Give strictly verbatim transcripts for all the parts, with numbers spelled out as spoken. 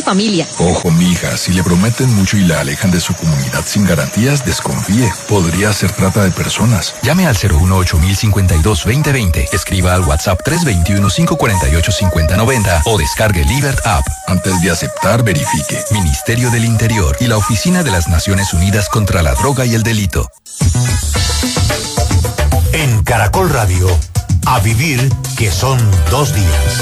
familia. Ojo, mija, si le prometen mucho y la alejan de su comunidad sin garantías, desconfíe. Podría ser trata de personas. Llame al cero uno ocho mil cincuenta y dos veinte veinte. Escriba al WhatsApp tres dos uno, cinco cuatro ocho, cinco cero nueve cero o descargue Libert App. Antes de aceptar, verifique. Ministerio del Interior y la Oficina de las Naciones Unidas contra la Droga y el Delito. En Caracol Radio, a vivir que son dos días.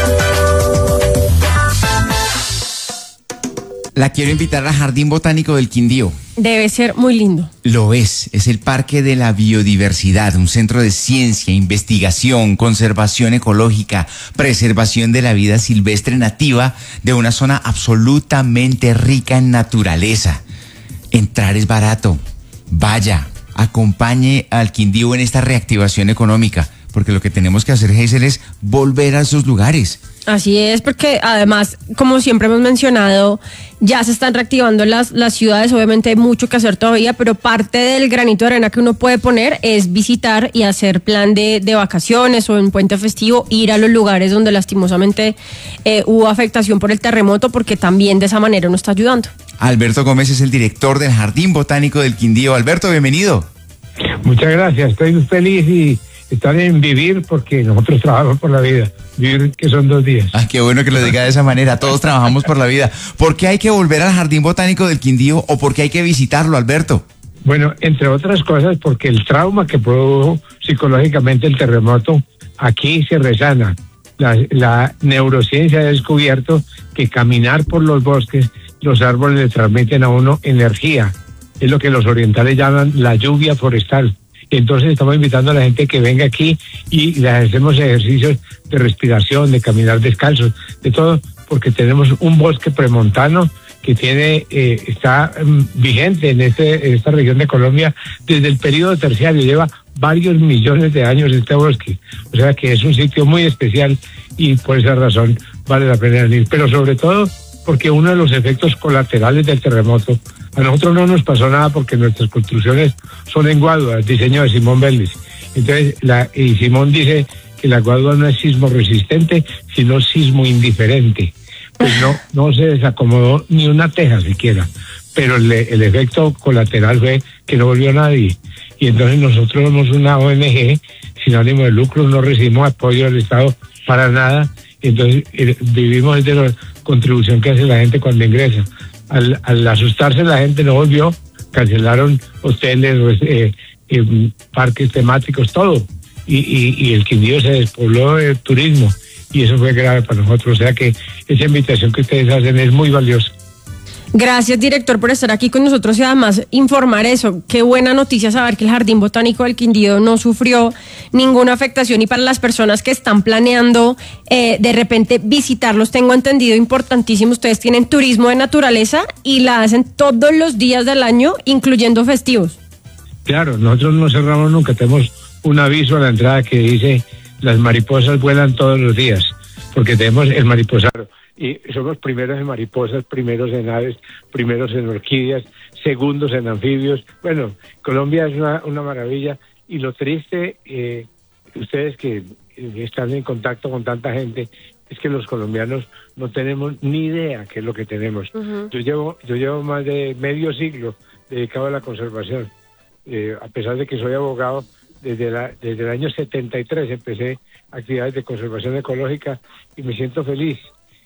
La quiero invitar al Jardín Botánico del Quindío. Debe ser muy lindo. Lo es, es el Parque de la Biodiversidad, un centro de ciencia, investigación, conservación ecológica, preservación de la vida silvestre nativa de una zona absolutamente rica en naturaleza. Entrar es barato. Vaya, acompañe al Quindío en esta reactivación económica, porque lo que tenemos que hacer, Hazel, es volver a esos lugares. Así es, porque además, como siempre hemos mencionado, ya se están reactivando las, las ciudades. Obviamente hay mucho que hacer todavía, pero parte del granito de arena que uno puede poner es visitar y hacer plan de, de vacaciones o en puente festivo, ir a los lugares donde lastimosamente eh, hubo afectación por el terremoto, porque también de esa manera uno está ayudando. Alberto Gómez es el director del Jardín Botánico del Quindío. Alberto, bienvenido. Muchas gracias, estoy feliz y estar en vivir, porque nosotros trabajamos por la vida. Vivir que son dos días. Ah, qué bueno que lo diga de esa manera. Todos trabajamos por la vida. ¿Por qué hay que volver al Jardín Botánico del Quindío o por qué hay que visitarlo, Alberto? Bueno, entre otras cosas, porque el trauma que produjo psicológicamente el terremoto aquí se resana. La, la neurociencia ha descubierto que caminar por los bosques, los árboles le transmiten a uno energía. Es lo que los orientales llaman la lluvia forestal. Entonces estamos invitando a la gente que venga aquí y le hacemos ejercicios de respiración, de caminar descalzos, de todo, porque tenemos un bosque premontano que tiene eh, está um, vigente en, este, en esta región de Colombia desde el periodo terciario, lleva varios millones de años este bosque, o sea que es un sitio muy especial y por esa razón vale la pena venir, pero sobre todo porque uno de los efectos colaterales del terremoto, a nosotros no nos pasó nada porque nuestras construcciones son en Guadua, el diseño de Simón Vélez. Entonces, la, y Simón dice que la Guadua no es sismo resistente, sino sismo indiferente. Pues no, no se desacomodó ni una teja siquiera, pero el, el efecto colateral fue que no volvió nadie. Y entonces nosotros somos una O N G sin ánimo de lucro, no recibimos apoyo del Estado para nada. Entonces eh, vivimos de la contribución que hace la gente cuando ingresa. Al, al asustarse la gente no volvió, cancelaron hoteles, eh, eh, parques temáticos, todo. Y, y, y el Quindío se despobló del turismo y eso fue grave para nosotros. O sea que esa invitación que ustedes hacen es muy valiosa. Gracias, director, por estar aquí con nosotros y además informar eso. Qué buena noticia saber que el Jardín Botánico del Quindío no sufrió ninguna afectación, y para las personas que están planeando eh, de repente visitarlos, tengo entendido, importantísimo, ustedes tienen turismo de naturaleza y la hacen todos los días del año, incluyendo festivos. Claro, nosotros no cerramos nunca, tenemos un aviso a la entrada que dice las mariposas vuelan todos los días, porque tenemos el mariposaro. Y somos primeros en mariposas, primeros en aves, primeros en orquídeas, segundos en anfibios. Bueno, Colombia es una, una maravilla. Y lo triste, eh, ustedes que están en contacto con tanta gente, es que los colombianos no tenemos ni idea qué es lo que tenemos. Uh-huh. Yo llevo yo llevo más de medio siglo dedicado a la conservación. Eh, a pesar de que soy abogado, desde, la, desde el año setenta y tres empecé actividades de conservación ecológica y me siento feliz.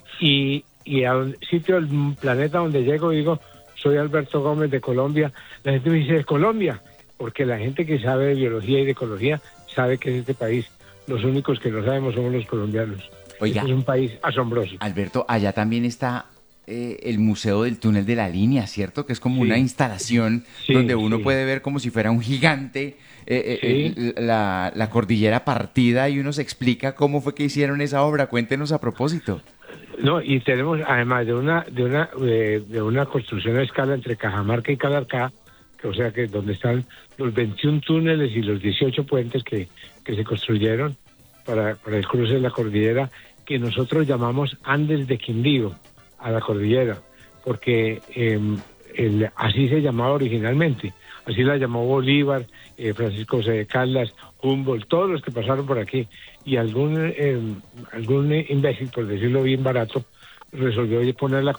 Y, y a un sitio del planeta donde llego digo, soy Alberto Gómez de Colombia. La gente me dice, ¿de Colombia? Porque la gente que sabe de biología y de ecología sabe que es este país. Los únicos que no sabemos somos los colombianos. Oiga, este es un país asombroso. Alberto, allá también está eh, el Museo del Túnel de la Línea, ¿cierto? Que es como sí. una instalación sí, donde uno sí. puede ver como si fuera un gigante eh, eh, sí. eh, la, la cordillera partida y uno se explica cómo fue que hicieron esa obra. Cuéntenos a propósito. No, y tenemos además de una de una de, de una construcción a escala entre Cajamarca y Calarcá, que, o sea que donde están los veintiún túneles y los dieciocho puentes que, que se construyeron para, para el cruce de la cordillera, que nosotros llamamos Andes de Quindío a la cordillera, porque eh, el, así se llamaba originalmente, así la llamó Bolívar, eh, Francisco José de Caldas, Humboldt, todos los que pasaron por aquí, y algún eh, algún imbécil, por decirlo bien barato, resolvió poner la